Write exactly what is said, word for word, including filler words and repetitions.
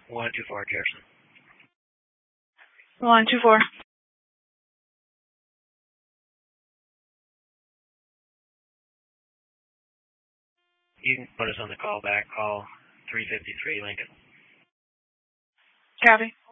one two four, Jefferson. one two four. You can put us on the call back. Call three fifty-three Lincoln. Copy.